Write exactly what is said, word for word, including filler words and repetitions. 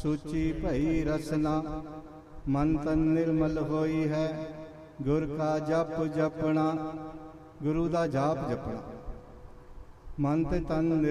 ਸੂਚੀ ਭਈ ਰਸਨਾ। ਮਨ ਤਨ ਨਿਰਮਲ ਹੋਈ ਹੈ, ਗੁਰ ਕਾ ਜਪ ਜਪਣਾ। ਗੁਰੂ ਦਾ ਜਾਪ ਜਪਣਾ। ਮਨ ਤੇ ਤਨ